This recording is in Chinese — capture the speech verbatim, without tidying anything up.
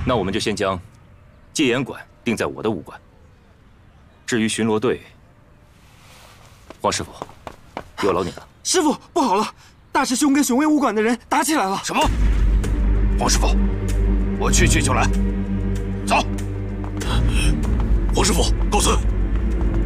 那我们就先将戒严馆定在我的武馆。至于巡逻队，黄师傅，有劳你了。 师傅，不好了！大师兄跟雄威武馆的人打起来了。 什么？黄师傅，我去去就来。走。黄师傅，告辞。